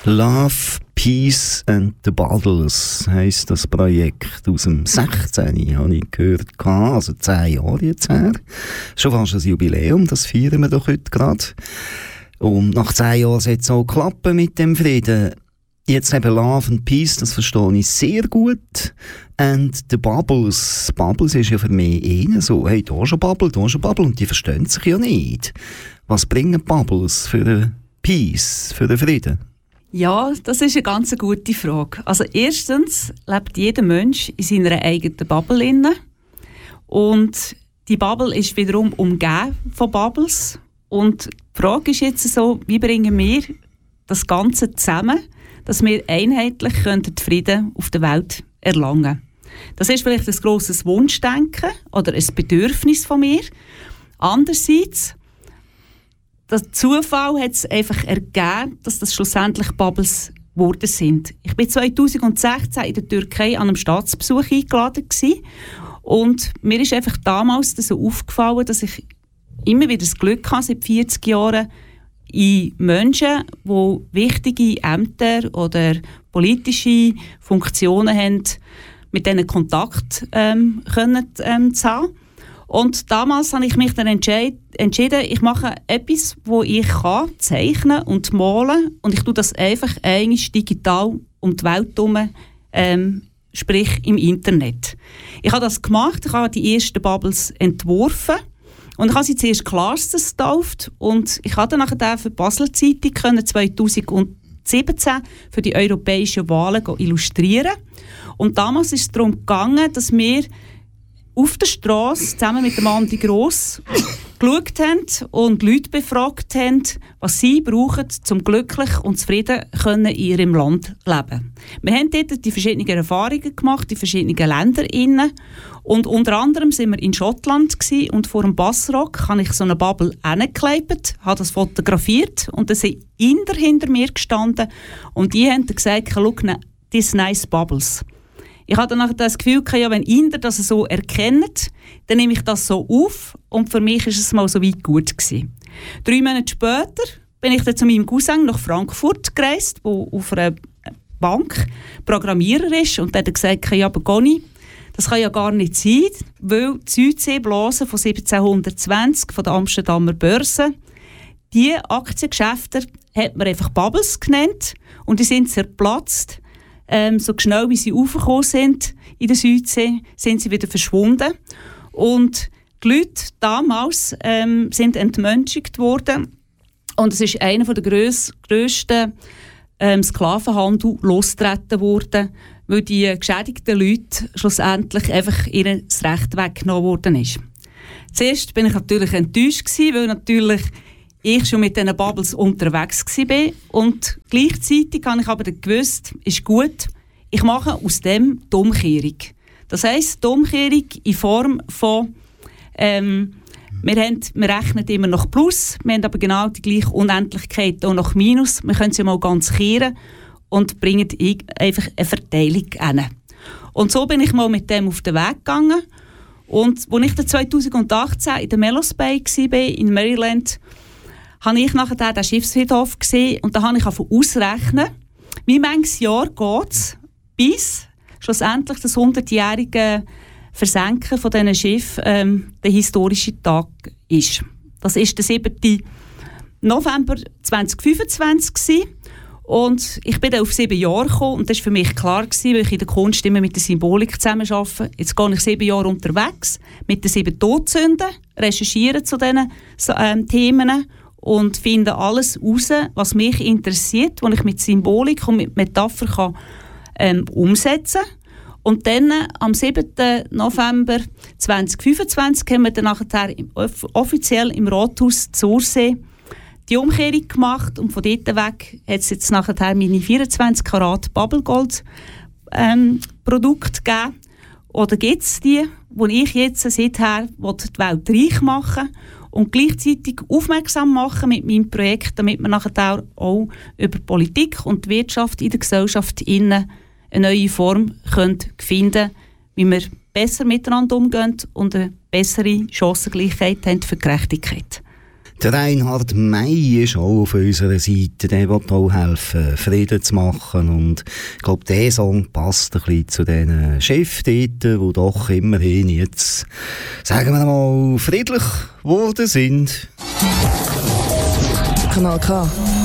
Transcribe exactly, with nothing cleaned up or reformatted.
Love, Peace and the Bubbles heisst das Projekt aus dem sechzehn, habe ich gehört, also zehn Jahre jetzt her. Schon fast ein Jubiläum, das feiern wir doch heute gerade. Und nach zehn Jahren soll es auch klappen mit dem Frieden. Jetzt eben Love and Peace, das verstehe ich sehr gut. And the Bubbles, Bubbles ist ja für mich eher so, hey, da ist ein Bubble, da ist ein Bubble, und die verstehen sich ja nicht. Was bringen Bubbles für den Peace, für den Frieden? Ja, das ist eine ganz gute Frage. Also erstens lebt jeder Mensch in seiner eigenen Bubble inne. Und die Bubble ist wiederum umgeben von Bubbles. Und die Frage ist jetzt so, wie bringen wir das Ganze zusammen, dass wir einheitlich den Frieden auf der Welt erlangen können. Das ist vielleicht ein grosses Wunschdenken oder ein Bedürfnis von mir. Andererseits, der Zufall hat es einfach ergeben, dass das schlussendlich Bubbles geworden sind. Ich war zwanzig sechzehn in der Türkei an einem Staatsbesuch eingeladen gewesen. Und mir ist einfach damals so aufgefallen, dass ich immer wieder das Glück habe, seit vierzig Jahren, in Menschen, die wichtige Ämter oder politische Funktionen haben, mit denen Kontakt ähm, können, ähm, zu haben. Und damals habe ich mich dann entschieden, entschieden ich mache etwas, wo ich kann, zeichnen und malen, und ich tue das einfach einmal digital um die Welt herum, ähm, sprich im Internet. Ich habe das gemacht, ich habe die ersten Bubbles entworfen und ich habe sie zuerst Clusters getauft, und ich habe dann nachher für die Basler Zeitung zwanzig siebzehn für die europäischen Wahlen illustrieren. Und damals ist es darum gegangen, dass wir auf der Straße zusammen mit dem Andi Gross geschaut haben und Leute befragt haben, was sie brauchen, um glücklich und zufrieden können in ihrem Land leben. Wir haben dort die verschiedenen Erfahrungen gemacht, die verschiedenen Länder innen. Und unter anderem sind wir in Schottland gewesen, und vor dem Bassrock habe ich so eine Bubble hingeklebt, habe das fotografiert, und da sind Inder hinter mir gestanden und die haben gesagt, look, these nice bubbles. Ich hatte dann das Gefühl, ja, wenn Inder das so erkennen, dann nehme ich das so auf, und für mich war es mal so weit gut gewesen. Drei Monate später bin ich dann zu meinem Cousin nach Frankfurt gereist, der auf einer Bank Programmierer ist, und der hat gesagt, ja, aber Conny, das kann ja gar nicht sein, weil die Südseeblase von siebzehnhundertzwanzig von der Amsterdamer Börse, die Aktiengeschäfte hat man einfach Bubbles genannt, und die sind zerplatzt. Ähm, so schnell wie sie raufgekommen sind in der Südsee, sind sie wieder verschwunden. Und die Leute damals ähm, sind entmenschigt worden. Und es ist einer der gröss, grössten ähm, Sklavenhandel losgetreten worden, weil die geschädigten Leute schlussendlich einfach ihr Recht weggenommen worden ist. Zuerst bin ich natürlich enttäuscht gewesen, weil natürlich ich schon mit diesen Bubbles unterwegs war. Und gleichzeitig habe ich aber gewusst, ist gut, ich mache aus dem die Umkehrung. Das heisst, die Umkehrung in Form von, ähm, wir, haben, wir rechnen immer nach Plus, wir haben aber genau die gleiche Unendlichkeit auch nach Minus. Wir können sie mal ganz kehren und bringen einfach eine Verteilung hin. Und so bin ich mal mit dem auf den Weg gegangen. Und als ich dann zwanzig achtzehn in der Mellows Bay war, in Maryland, habe ich nachher den Schiffsfriedhof gesehen, und da habe ich ausrechnen, wie manches Jahr geht es, bis schlussendlich das hundertjährige Versenken von diesen Schiffen ähm, der historische Tag ist. Das war der siebten November zweitausendfünfundzwanzig gewesen. Und ich bin dann auf sieben Jahre gekommen, und das war für mich klar gewesen, weil ich in der Kunst immer mit der Symbolik zusammenarbeite. Jetzt gehe ich sieben Jahre unterwegs mit den sieben Todsünden, recherchiere zu diesen ähm, Themen und finde alles heraus, was mich interessiert, was ich mit Symbolik und mit Metapher kann, ähm, umsetzen kann. Und dann am siebten November zweitausendfünfundzwanzig haben wir dann nachher offiziell im Rathaus Zursee die Umkehrung gemacht, und von dort weg hat es jetzt nachher meine vierundzwanzig Karat Bubblegold ähm, Produkte gegeben. Oder gibt es die, die ich jetzt seither die Welt reich machen und gleichzeitig aufmerksam machen mit meinem Projekt, damit wir nachher auch über Politik und Wirtschaft in der Gesellschaft innen eine neue Form können finden, wie wir besser miteinander umgehen und eine bessere Chancengleichheit haben für Gerechtigkeit. Der Reinhard May ist auch auf unserer Seite. Der will auch helfen, Frieden zu machen. Und ich glaube, dieser Song passt ein bisschen zu diesen Chefs dort, die doch immerhin jetzt, sagen wir mal, friedlich geworden sind. Kanal K.